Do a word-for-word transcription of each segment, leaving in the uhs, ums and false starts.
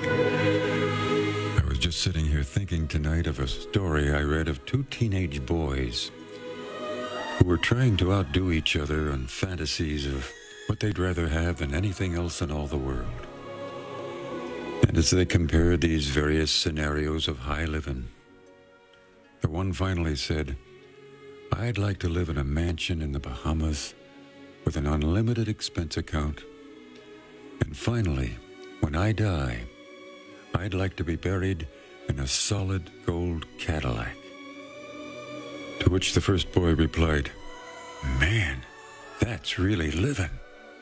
I was just sitting here thinking tonight of a story I read of two teenage boys who were trying to outdo each other on fantasies of what they'd rather have than anything else in all the world. And as they compared these various scenarios of high living, the one finally said, "I'd like to live in a mansion in the Bahamas with an unlimited expense account. And finally, when I die, I'd like to be buried in a solid gold Cadillac." To which the first boy replied, "Man, that's really living."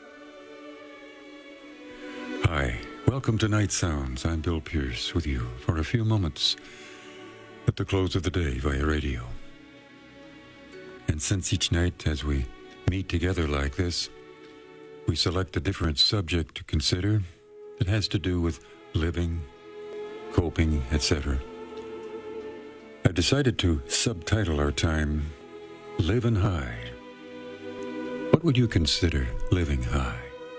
Hi, welcome to Night Sounds. I'm Bill Pierce with you for a few moments at the close of the day via radio. And since each night as we meet together like this, we select a different subject to consider that has to do with living, coping, et cetera, I've decided to subtitle our time, Living High. What would you consider living high?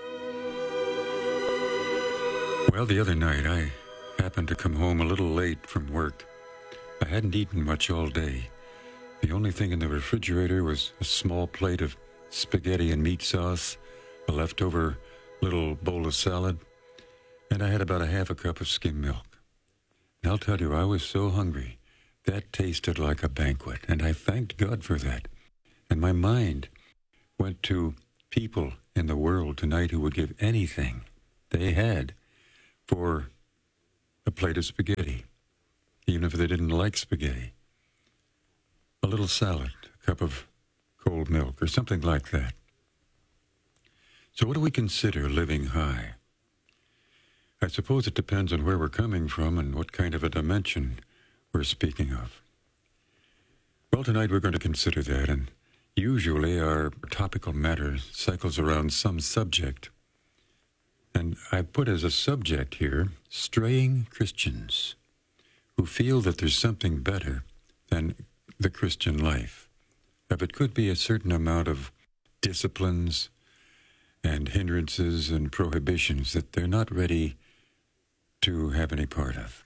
Well, the other night I happened to come home a little late from work. I hadn't eaten much all day. The only thing in the refrigerator was a small plate of spaghetti and meat sauce, a leftover little bowl of salad, and I had about a half a cup of skim milk. And I'll tell you, I was so hungry. That tasted like a banquet, and I thanked God for that. And my mind went to people in the world tonight who would give anything they had for a plate of spaghetti, even if they didn't like spaghetti. A little salad, a cup of cold milk, or something like that. So what do we consider living high? I suppose it depends on where we're coming from and what kind of a dimension we're speaking of. Well, tonight we're going to consider that, and usually our topical matter cycles around some subject. And I put as a subject here, straying Christians who feel that there's something better than the Christian life. If it could be a certain amount of disciplines and hindrances and prohibitions that they're not ready to have any part of.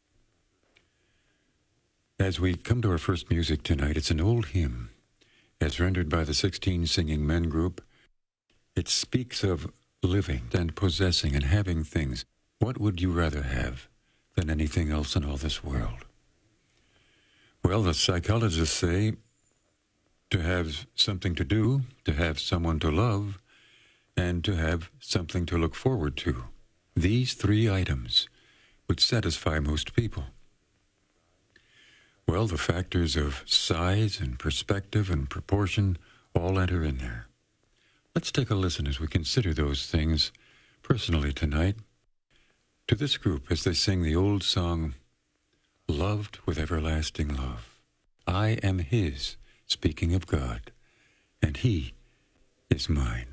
As we come to our first music tonight, it's an old hymn, as rendered by the sixteen Singing Men group. It speaks of living and possessing and having things. What would you rather have than anything else in all this world? Well, the psychologists say to have something to do, to have someone to love, and to have something to look forward to. These three items would satisfy most people. Well, the factors of size and perspective and proportion all enter in there. Let's take a listen as we consider those things personally tonight to this group as they sing the old song, Loved with Everlasting Love. I am His, speaking of God, and He is mine.